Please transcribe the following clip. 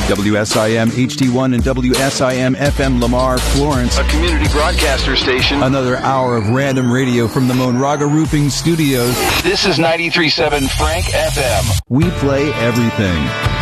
WSIM HD1 and WSIM FM Lamar, Florence. A community broadcaster station. Another hour of random radio from the Monraga Roofing Studios. This is 93.7 Frank FM. We play everything.